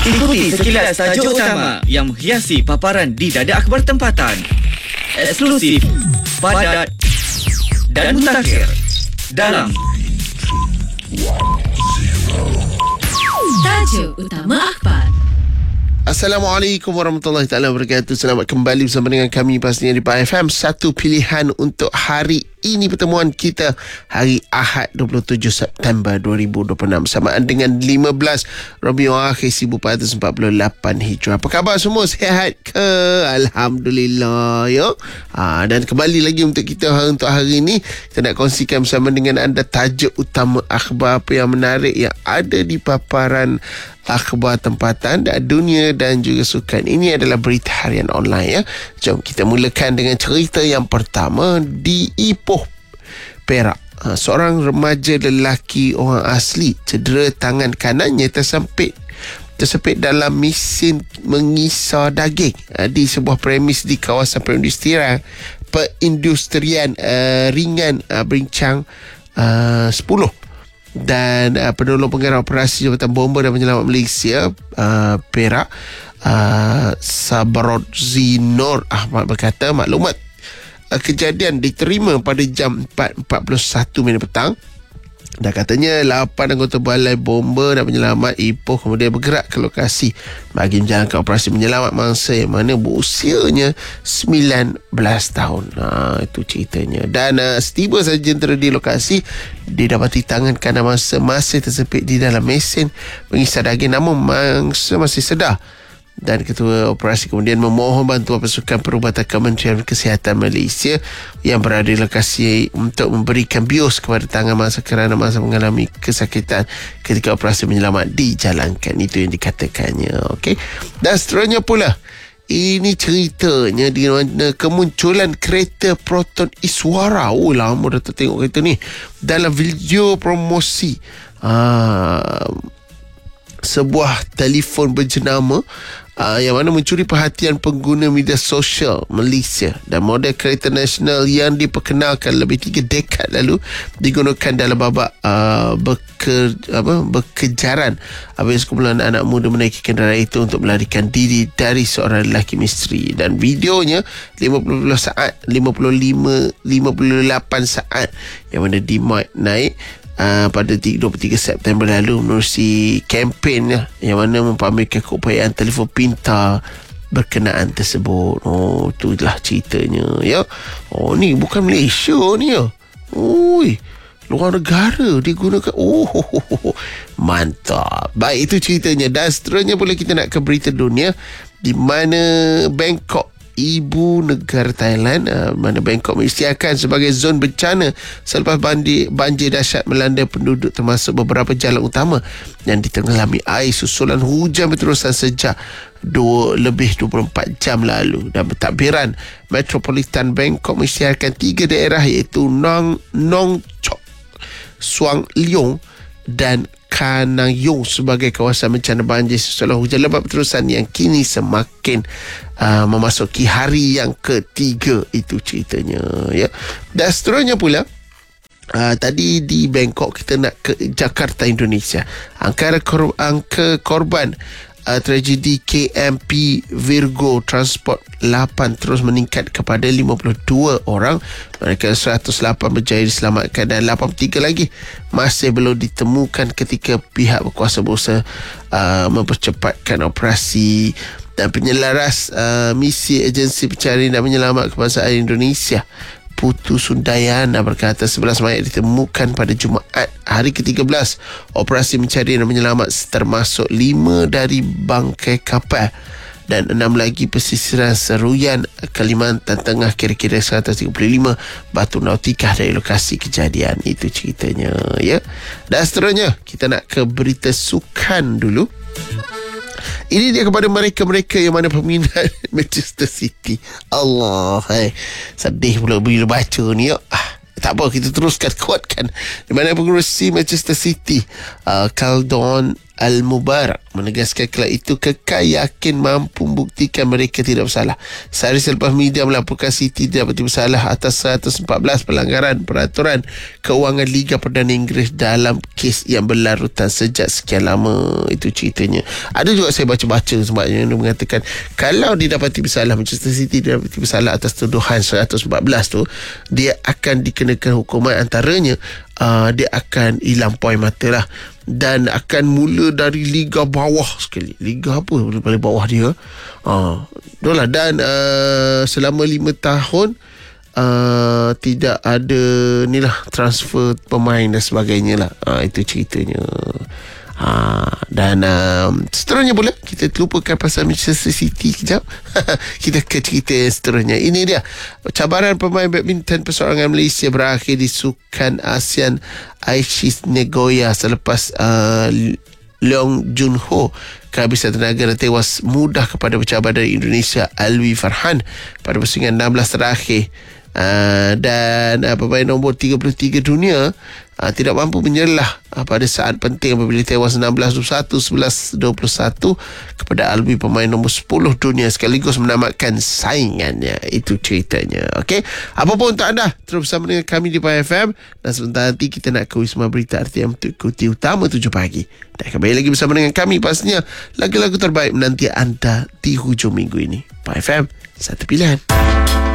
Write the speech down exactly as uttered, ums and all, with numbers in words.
Ikuti sekilas tajuk utama yang menghiasi paparan di dada akhbar tempatan. Eksklusif, padat dan mutakhir dalam Tajuk Utama Akhbar. Assalamualaikum warahmatullahi taala wabarakatuh. Selamat kembali bersama dengan kami pastinya di P A F M. Satu pilihan untuk hari ini, pertemuan kita hari Ahad dua puluh tujuh September dua ribu dua puluh enam samaan dengan lima belas Rabiul Akhir seribu empat ratus empat puluh lapan Hijrah. Apa khabar semua? Sihat ke? Alhamdulillah ya. Ha, dan kembali lagi untuk kita untuk hari ini, kita nak kongsikan bersama dengan anda tajuk utama akhbar apa yang menarik yang ada di paparan akhbar tempatan dan dunia dan juga sukan. Ini adalah berita harian online ya. Jom kita mulakan dengan cerita yang pertama di Ipoh, Perak. Ha, seorang remaja lelaki orang asli cedera tangan kanannya tersempit tersepit dalam mesin mengisar daging ha, di sebuah premis di kawasan perindustrian perindustrian uh, ringan uh, Berincang uh, sepuluh. Dan uh, penolong pengarah operasi Jabatan Bomba dan Penyelamat Malaysia uh, Perak uh, Sabarodzi Nur Ahmad berkata maklumat uh, kejadian diterima pada jam empat empat puluh satu minit petang. Dan katanya lapan anggota Balai Bomba dan Penyelamat Ipoh kemudian bergerak ke lokasi bagi menjalankan operasi menyelamat mangsa yang mana berusianya sembilan belas tahun. Ha, itu ceritanya. Dan uh, setiba saja jentera di lokasi, didapati tangan kanan mangsa masih tersepit di dalam mesin mengisar daging, namun mangsa masih sedar. Dan Ketua Operasi kemudian memohon bantuan pasukan perubatan Kementerian Kesihatan Malaysia yang berada di lokasi untuk memberikan bius kepada tangan mangsa kerana mangsa mengalami kesakitan ketika operasi menyelamat dijalankan. Itu yang dikatakannya. Okey. Dan seterusnya pula, ini ceritanya di mana kemunculan kereta Proton Iswara. Oh, lama dah tak tengok kereta ni. Dalam video promosi aa, sebuah telefon berjenama Uh, yang mana mencuri perhatian pengguna media sosial Malaysia. Dan model kereta nasional yang diperkenalkan lebih tiga dekad lalu digunakan dalam babak uh, berke, apa, berkejaran apabila sekumpulan anak muda menaiki kenderaan itu untuk melarikan diri dari seorang lelaki misteri. Dan videonya lima puluh saat lima puluh lima lima puluh lapan saat yang mana dimuat naik Uh, pada dua puluh tiga September lalu menerusi kempen ya, yang mana mempamerkan keupayaan telefon pintar berkenaan tersebut. Oh, itulah ceritanya ya. Oh, ni bukan Malaysia ni ya. Ui, luar negara digunakan. Oh, ho, ho, ho. Mantap. Baik, itu ceritanya. Dan seterusnya pula kita nak ke berita dunia di mana Bangkok, ibu negara Thailand, uh, mana Bangkok mengisytiharkan sebagai zon bencana selepas banjir, banjir dahsyat melanda penduduk, termasuk beberapa jalan utama yang ditenggelami air susulan hujan berterusan sejak dua, lebih dua puluh empat jam lalu. Dan pentadbiran Metropolitan Bangkok mengisytiharkan tiga daerah iaitu Nong Nong Chok, Suang Leong dan Kanang Yung sebagai kawasan bencana banjir susulan hujan lebat berterusan yang kini semakin uh, memasuki hari yang ketiga. Itu ceritanya ya. Dan seterusnya pula, uh, tadi di Bangkok, kita nak ke Jakarta, Indonesia. Angka kor- angka korban Uh, tragedi K M P Virgo Transport lapan terus meningkat kepada lima puluh dua orang. Mereka seratus lapan berjaya diselamatkan dan lapan puluh tiga lagi masih belum ditemukan ketika pihak berkuasa berusaha uh, mempercepatkan operasi. Dan penyelaras uh, misi Agensi Pencarian dan Penyelamat Kebangsaan Indonesia Putu Sundayana berkata sebelas mayat ditemukan pada Jumaat hari ke tiga belas operasi pencarian dan penyelamat, termasuk lima dari bangkai kapal dan enam lagi pesisiran Seruyan, Kalimantan Tengah, kira-kira seratus tiga puluh lima batu nautikah dari lokasi kejadian. Itu ceritanya ya. Dan seterusnya kita nak ke berita sukan dulu. Ini dia kepada mereka-mereka yang mana peminat Manchester City. Allah, hai. Sedih pula bila baca ni ya. Ah, tak apa, kita teruskan kuatkan. Di mana pengurusi Manchester City, uh, Caldon Al-Mubarak menegaskan kelab itu kekal yakin mampu membuktikan mereka tidak bersalah. Sehari selepas media melaporkan City tidak bersalah atas seratus empat belas pelanggaran peraturan keuangan Liga Perdana Inggeris dalam kes yang berlarutan sejak sekian lama. Itu ceritanya. Ada juga saya baca-baca sebabnya yang mengatakan kalau didapati bersalah, Manchester City didapati bersalah atas tuduhan seratus empat belas tu, dia akan dikenakan hukuman, antaranya uh, dia akan hilang poin mata lah, dan akan mula dari liga bawah sekali. Liga apa paling bawah dia? Uh, itulah. Dan uh, selama lima tahun uh, tidak ada ni lah, transfer pemain dan sebagainya lah. Uh, itu ceritanya. Ha, dan um, seterusnya pula kita terlupakan pasal Manchester City kejap. Kita ke cerita yang seterusnya. Ini dia, cabaran pemain badminton perseorangan Malaysia berakhir di Sukan ASEAN Aichi Nagoya selepas uh, Leong Jun Ho kehabisan tenaga dan tewas mudah kepada pencabar dari Indonesia Alwi Farhan pada persaingan enam belas terakhir. Uh, dan uh, pemain nombor tiga puluh tiga dunia uh, tidak mampu menyerlah uh, pada saat penting apabila tewas enam belas dua puluh satu, sebelas dua puluh satu kepada Alwi, pemain nombor sepuluh dunia, sekaligus menamatkan saingannya. Itu ceritanya. Okey, apa pun untuk anda, terus bersama dengan kami di P I F M, dan sebentar nanti kita nak ke Wisma Berita R T M untuk ikuti Utama tujuh pagi, dan kembali lagi bersama dengan kami pastinya lagu-lagu terbaik menanti anda di hujung minggu ini. P I F M, satu pilihan.